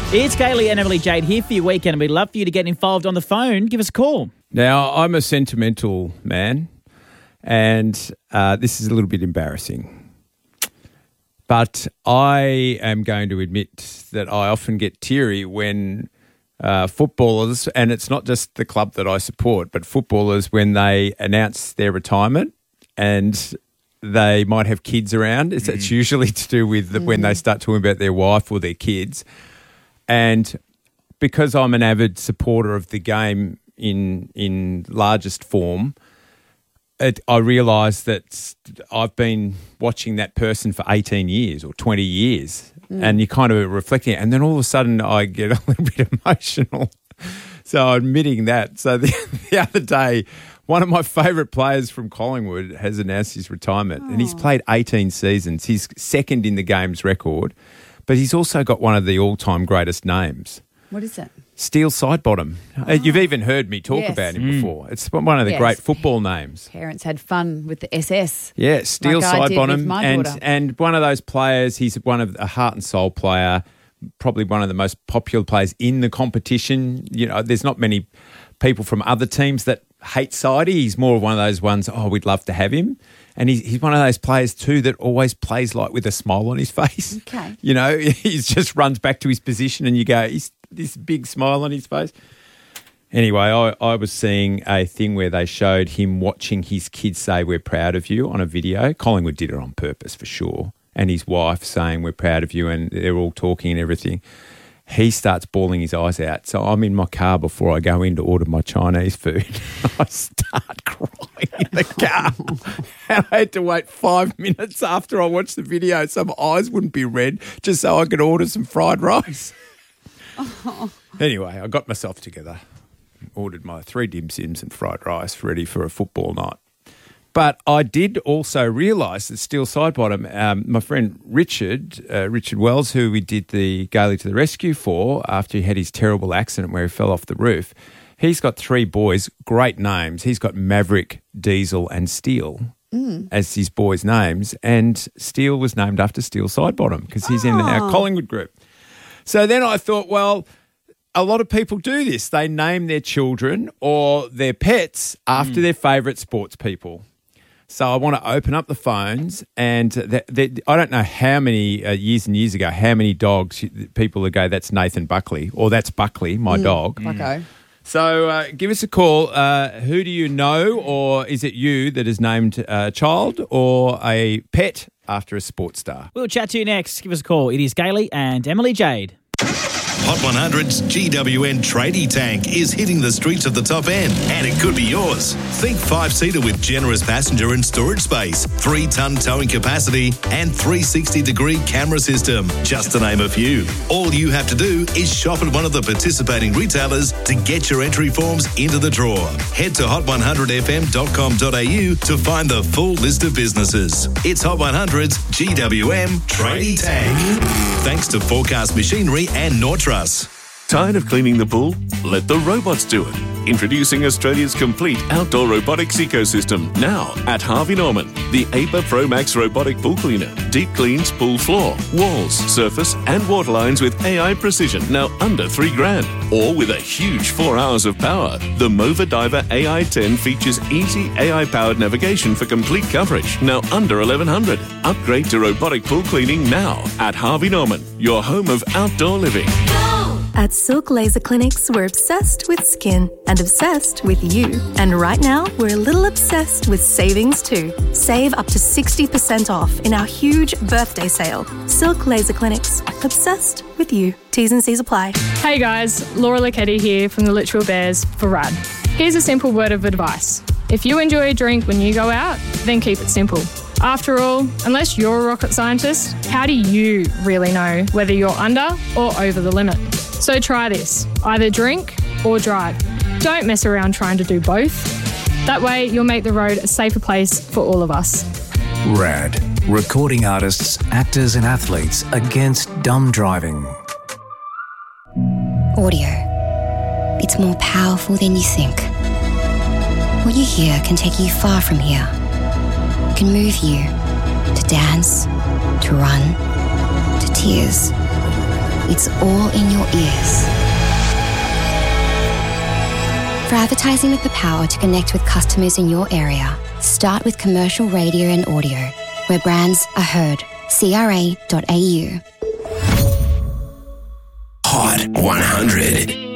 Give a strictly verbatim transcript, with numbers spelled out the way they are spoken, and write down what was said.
It's Kaylee and Emily Jade here for your weekend, and we'd love for you to get involved on the phone. Give us a call. Now, I'm a sentimental man, and uh, this is a little bit embarrassing. But I am going to admit that I often get teary when uh, footballers, and it's not just the club that I support, but footballers, when they announce their retirement and they might have kids around. It's, mm. it's usually to do with the, mm. when they start talking about their wife or their kids. And because I'm an avid supporter of the game in in largest form, it, I realise that I've been watching that person for eighteen years or twenty years, mm. and you kind of reflecting it, and then all of a sudden I get a little bit emotional. So admitting that. So the, the other day, one of my favourite players from Collingwood has announced his retirement, oh. and he's played eighteen seasons. He's second in the game's record, but he's also got one of the all-time greatest names. What is it? Steele Sidebottom. Oh. You've even heard me talk yes. about him mm. before. It's one of the yes. great football names. Parents had fun with the S S. Yeah, Steele like Sidebottom. And, and one of those players, he's one of a heart and soul player, probably one of the most popular players in the competition. You know, there's not many people from other teams that hate Sidey. He's more of one of those ones, oh, we'd love to have him. And he's, he's one of those players too that always plays like with a smile on his face. Okay. You know, he just runs back to his position and you go, he's this big smile on his face. Anyway, I, I was seeing a thing where they showed him watching his kids say, we're proud of you on a video. Collingwood did it on purpose for sure. And his wife saying, we're proud of you, and they're all talking and everything. He starts bawling his eyes out. So I'm in my car before I go in to order my Chinese food. I start crying in the car. And I had to wait five minutes after I watched the video so my eyes wouldn't be red, just so I could order some fried rice. Oh. Anyway, I got myself together, ordered my three dim sims and fried rice, ready for a football night. But I did also realise that Steele Sidebottom, um, my friend Richard, uh, Richard Wells, who we did the Gailey to the Rescue for after he had his terrible accident where he fell off the roof, he's got three boys, great names. He's got Maverick, Diesel and Steele mm. as his boys' names, and Steele was named after Steele Sidebottom because he's oh. in our Collingwood group. So then I thought, well, a lot of people do this. They name their children or their pets after mm. their favourite sports people. So I want to open up the phones, and th- th- I don't know how many uh, years and years ago, how many dogs people would go, that's Nathan Buckley, or that's Buckley, my mm, dog. Bucko. So uh, give us a call. Uh, who do you know, or is it you that has named a child or a pet after a sports star? We'll chat to you next. Give us a call. It is Gailey and Emily Jade. Hot one hundred's G W N tradie tank is hitting the streets of the top end, and it could be yours. Think five-seater with generous passenger and storage space, three-ton towing capacity, and three sixty degree camera system, just to name a few. All you have to do is shop at one of the participating retailers to get your entry forms into the draw. Head to hot one hundred f m dot com dot a u to find the full list of businesses. It's Hot one hundred's G W M tradie tank. Thanks to Forecast Machinery and Nortrust. Tired of cleaning the pool? Let the robots do it. Introducing Australia's complete outdoor robotics ecosystem now at Harvey Norman. The A P A Pro Max robotic pool cleaner. Deep cleans pool floor, walls, surface and water lines with A I precision. Now under three grand. Or with a huge four hours of power. The Mova Diver A I ten features easy A I-powered navigation for complete coverage. Now under eleven hundred. Upgrade to robotic pool cleaning now at Harvey Norman. Your home of outdoor living. At Silk Laser Clinics, we're obsessed with skin and obsessed with you. And right now, we're a little obsessed with savings too. Save up to sixty percent off in our huge birthday sale. Silk Laser Clinics, obsessed with you. T's and C's apply. Hey guys, Laura Licchetti here from the Literal Bears for R A D. Here's a simple word of advice. If you enjoy a drink when you go out, then keep it simple. After all, unless you're a rocket scientist, how do you really know whether you're under or over the limit? So try this. Either drink or drive. Don't mess around trying to do both. That way you'll make the road a safer place for all of us. R A D. Recording artists, actors and athletes against dumb driving. Audio. It's more powerful than you think. What you hear can take you far from here. It can move you to dance, to run, to tears. it's all in your ears. For advertising with the power to connect with customers in your area, start with commercial radio and audio, where brands are heard. C R A dot A U. Hot one hundred.